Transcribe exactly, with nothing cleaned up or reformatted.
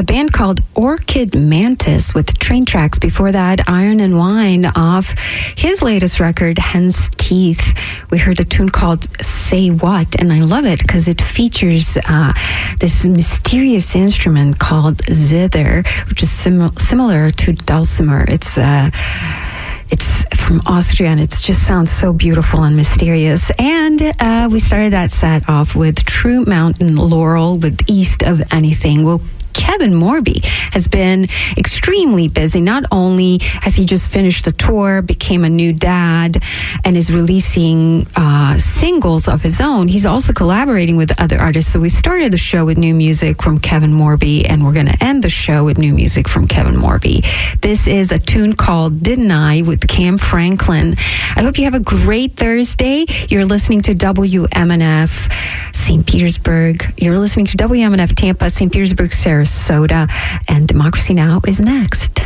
a band called Orchid Mantis with Train Tracks. Before that, Iron and Wine off his latest record, Hen's Teeth. We heard a tune called Say What, and I love it because it features uh, this mysterious instrument called zither, which is sim- similar to dulcimer. It's uh, It's from Austria, and it just sounds so beautiful and mysterious. And uh, we started that set off with True Mountain Laurel with East of Anything. Well, Kevin Morby has been extremely busy. Not only has he just finished a tour, became a new dad, and is releasing uh, singles of his own, he's also collaborating with other artists. So we started the show with new music from Kevin Morby, and we're going to end the show with new music from Kevin Morby. This is a tune called Didn't I with Cam Franklin. I hope you have a great Thursday. You're listening to W M N F Saint Petersburg. You're listening to W M N F Tampa, Saint Petersburg, Sarasota, and Democracy Now! Is next.